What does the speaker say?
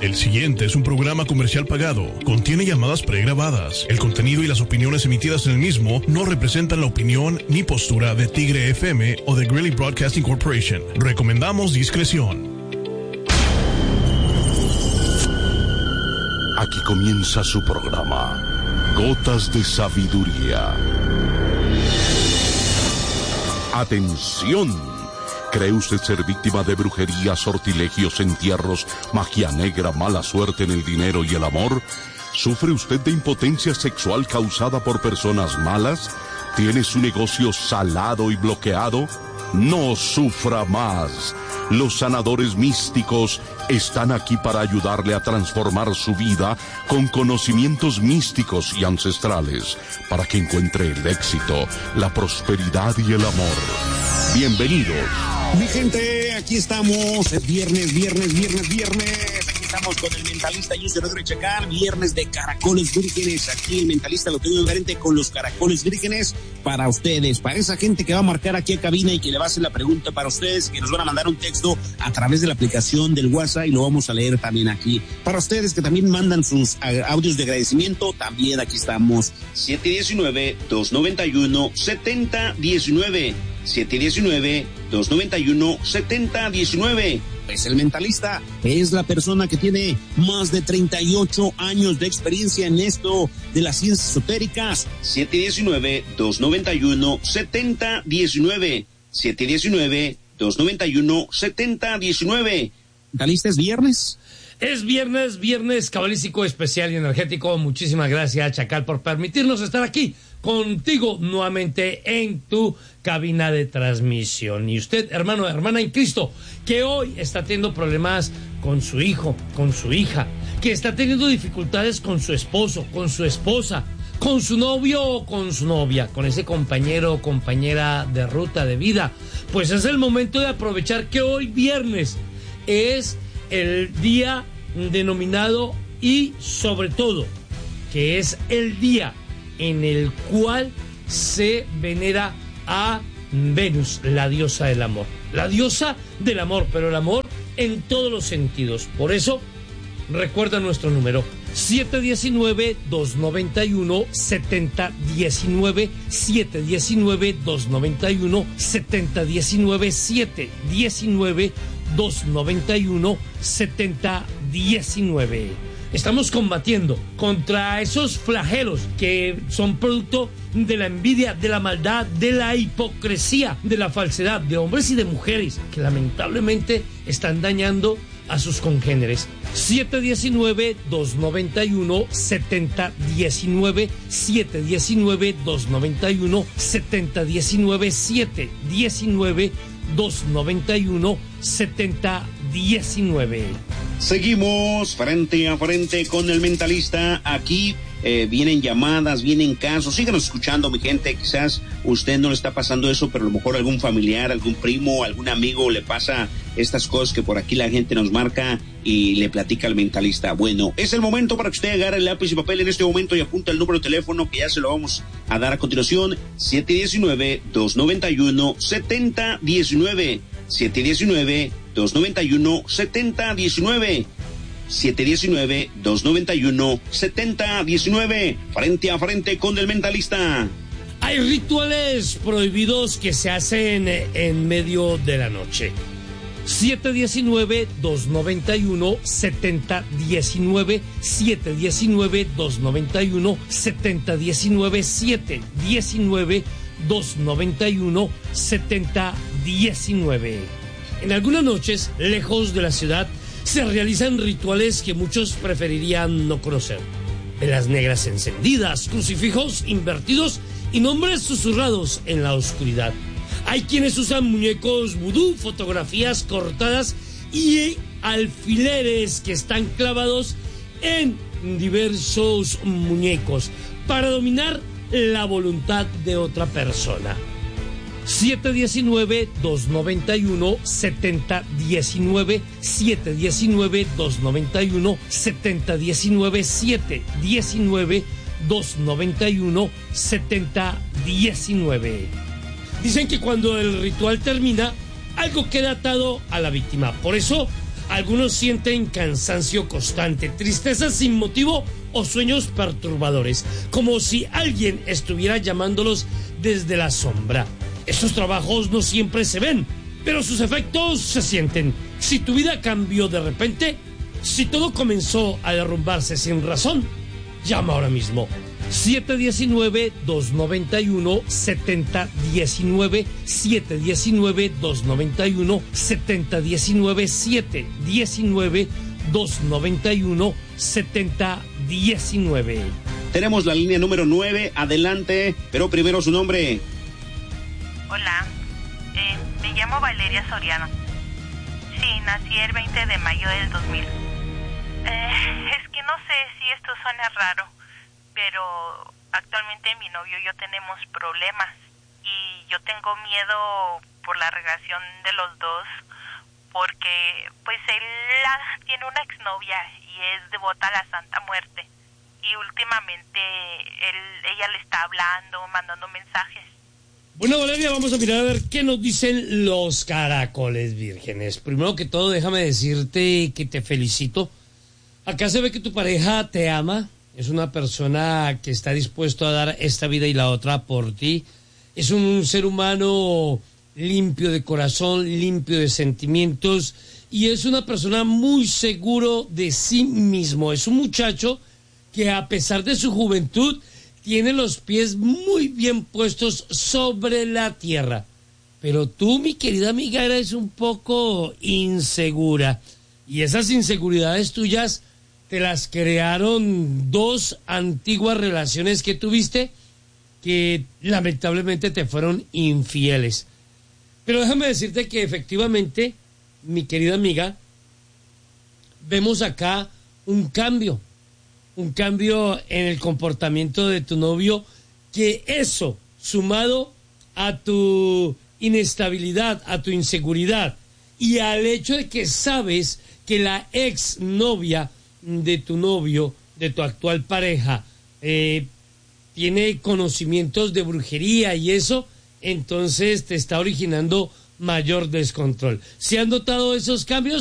El siguiente es un programa comercial pagado. Contiene llamadas pregrabadas. El contenido y las opiniones emitidas en el mismo no representan la opinión ni postura de Tigre FM o de Greeley Broadcasting Corporation. Recomendamos discreción. Aquí comienza su programa, Gotas de Sabiduría. ¡Atención! ¿Cree usted ser víctima de brujería, sortilegios, entierros, magia negra, mala suerte en el dinero y el amor? ¿Sufre usted de impotencia sexual causada por personas malas? ¿Tiene su negocio salado y bloqueado? No sufra más. Los sanadores místicos están aquí para ayudarle a transformar su vida con conocimientos místicos y ancestrales para que encuentre el éxito, la prosperidad y el amor. Bienvenidos. Mi gente, aquí estamos, es viernes. Aquí estamos con el mentalista y Rodrigo Chacal, viernes de caracoles vírgenes. Aquí el mentalista lo tengo diferente con los caracoles vírgenes para ustedes, para esa gente que va a marcar aquí a cabina y que le va a hacer la pregunta para ustedes, que nos van a mandar un texto a través de la aplicación del WhatsApp y lo vamos a leer también aquí. Para ustedes que también mandan sus audios de agradecimiento, también aquí estamos. 719-291-7019. 719-291-7019. Pues el mentalista es la persona que tiene más de 38 años de experiencia en esto de las ciencias esotéricas. 719-291-7019. 719-291-7019. ¿Mentalista es viernes? Es viernes cabalístico especial y energético. Muchísimas gracias, Chacal, por permitirnos estar aquí contigo nuevamente en tu cabina de transmisión. Y usted, hermano, hermana en Cristo, que hoy está teniendo problemas con su hijo, con su hija, que está teniendo dificultades con su esposo, con su esposa, con su novio o con su novia, con ese compañero o compañera de ruta de vida, pues es el momento de aprovechar que hoy viernes es el día denominado y sobre todo que es el día en el cual se venera a Venus, la diosa del amor. La diosa del amor, pero el amor en todos los sentidos. Por eso, recuerda nuestro número: 719-291-7019, 719-291-7019, 719-291-7019. Estamos combatiendo contra esos flagelos que son producto de la envidia, de la maldad, de la hipocresía, de la falsedad, de hombres y de mujeres que lamentablemente están dañando a sus congéneres. 719-291-7019, 719-291-7019, 719-291-7019. Seguimos frente a frente con el mentalista. Aquí vienen llamadas, vienen casos. Síganos escuchando, mi gente. Quizás usted no le está pasando eso, pero a lo mejor algún familiar, algún primo, algún amigo le pasa estas cosas que por aquí la gente nos marca y le platica al mentalista. Bueno, es el momento para que usted agarre el lápiz y papel en este momento y apunta el número de teléfono que ya se lo vamos a dar a continuación. 719-291-7019. 719-291-7019. 719-291-7019. Frente a frente con el mentalista. Hay rituales prohibidos que se hacen en medio de la noche. 719-291-7019, 719-291-7019, 719-291-7019. En algunas noches, lejos de la ciudad, se realizan rituales que muchos preferirían no conocer. Velas negras encendidas, crucifijos invertidos y nombres susurrados en la oscuridad. Hay quienes usan muñecos vudú, fotografías cortadas y alfileres que están clavados en diversos muñecos para dominar la voluntad de otra persona. 719-291-7019, 719-291-7019, 719-291-7019. Dicen que cuando el ritual termina, algo queda atado a la víctima. Por eso Algunos sienten cansancio constante, tristeza sin motivo o sueños perturbadores, como si alguien estuviera llamándolos desde la sombra. Estos trabajos no siempre se ven, pero sus efectos se sienten. Si tu vida cambió de repente, si todo comenzó a derrumbarse sin razón, llama ahora mismo. 719-291-7019, 719-291-7019, 719-291-7019. Tenemos la línea número 9, adelante, pero primero su nombre. Hola, me llamo Valeria Soriano. Sí, nací el 20 de mayo del 2000. Es que no sé si esto suena raro, pero actualmente mi novio y yo tenemos problemas y yo tengo miedo por la relación de los dos porque pues él tiene una exnovia y es devota a la Santa Muerte y últimamente ella le está hablando, mandando mensajes. Bueno, Valeria, vamos a mirar a ver qué nos dicen los caracoles vírgenes. Primero que todo, déjame decirte que te felicito. Acá se ve que tu pareja te ama. Es una persona que está dispuesto a dar esta vida y la otra por ti. Es un ser humano limpio de corazón, limpio de sentimientos. Y es una persona muy seguro de sí mismo. Es un muchacho que a pesar de su juventud tiene los pies muy bien puestos sobre la tierra. Pero tú, mi querida amiga, eres un poco insegura. Y esas inseguridades tuyas te las crearon dos antiguas relaciones que tuviste que lamentablemente te fueron infieles. Pero déjame decirte que efectivamente, mi querida amiga, vemos acá un cambio en el comportamiento de tu novio, que eso, sumado a tu inestabilidad, a tu inseguridad y al hecho de que sabes que la ex novia de tu novio, de tu actual pareja, tiene conocimientos de brujería y eso, entonces te está originando mayor descontrol. ¿Se han notado esos cambios?